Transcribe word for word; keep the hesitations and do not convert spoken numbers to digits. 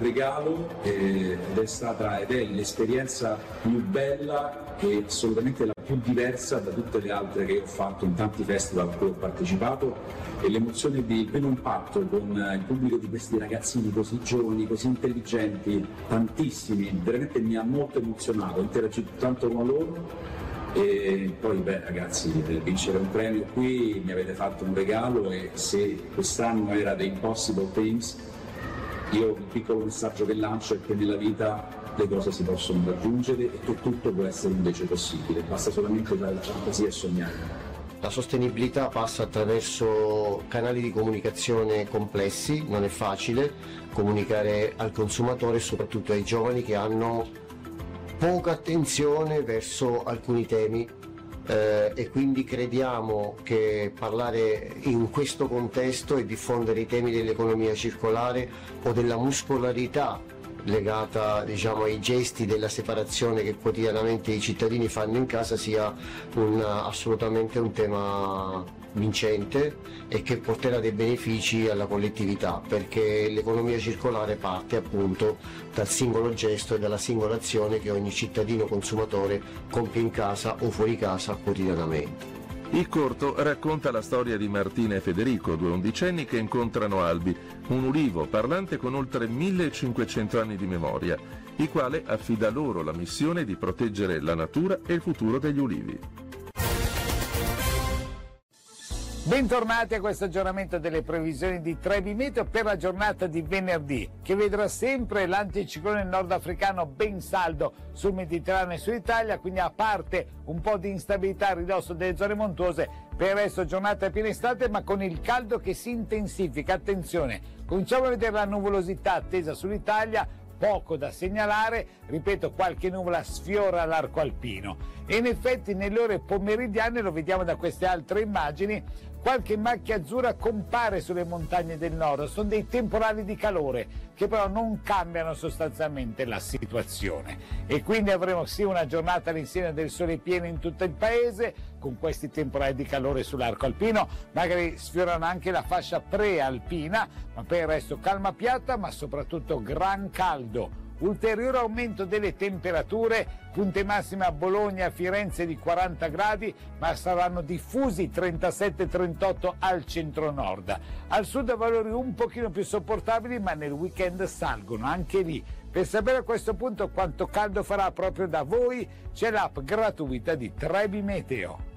regalo eh, ed è stata ed è l'esperienza più bella e assolutamente la più diversa da tutte le altre che ho fatto in tanti festival a cui ho partecipato, e l'emozione di primo impatto con il pubblico di questi ragazzini così giovani, così intelligenti, tantissimi, veramente mi ha molto emozionato, ho interagito tanto con loro. E poi beh ragazzi, vincere un premio qui, mi avete fatto un regalo, e se quest'anno era The Impossible Things, io il piccolo messaggio che lancio è che nella vita le cose si possono raggiungere e che tutto può essere invece possibile, basta solamente usare la fantasia e sognare. La sostenibilità passa attraverso canali di comunicazione complessi, non è facile comunicare al consumatore e soprattutto ai giovani che hanno poca attenzione verso alcuni temi eh, e quindi crediamo che parlare in questo contesto e diffondere i temi dell'economia circolare o della muscolarità legata, diciamo, ai gesti della separazione che quotidianamente i cittadini fanno in casa sia un, assolutamente un tema vincente e che porterà dei benefici alla collettività, perché l'economia circolare parte appunto dal singolo gesto e dalla singola azione che ogni cittadino consumatore compie in casa o fuori casa quotidianamente. Il corto racconta la storia di Martina e Federico, due undicenni che incontrano Albi, un ulivo parlante con oltre millecinquecento anni di memoria, il quale affida loro la missione di proteggere la natura e il futuro degli ulivi. Bentornati a questo aggiornamento delle previsioni di Trebi Meteo per la giornata di venerdì, che vedrà sempre l'anticiclone nordafricano ben saldo sul Mediterraneo e sull'Italia, quindi a parte un po' di instabilità a ridosso delle zone montuose, per il resto giornata piena estate ma con il caldo che si intensifica. Attenzione, cominciamo a vedere la nuvolosità attesa sull'Italia, poco da segnalare, ripeto, qualche nuvola sfiora l'arco alpino e in effetti nelle ore pomeridiane, lo vediamo da queste altre immagini, qualche macchia azzurra compare sulle montagne del nord, sono dei temporali di calore che però non cambiano sostanzialmente la situazione e quindi avremo sì una giornata all'insegna del sole pieno in tutto il paese con questi temporali di calore sull'arco alpino, magari sfiorano anche la fascia prealpina, ma per il resto calma piatta ma soprattutto gran caldo. Ulteriore aumento delle temperature, punte massime a Bologna e a Firenze di quaranta gradi, ma saranno diffusi trentasette trentotto al centro-nord. Al sud valori un pochino più sopportabili, ma nel weekend salgono anche lì. Per sapere a questo punto quanto caldo farà proprio da voi, c'è l'app gratuita di Trebi Meteo.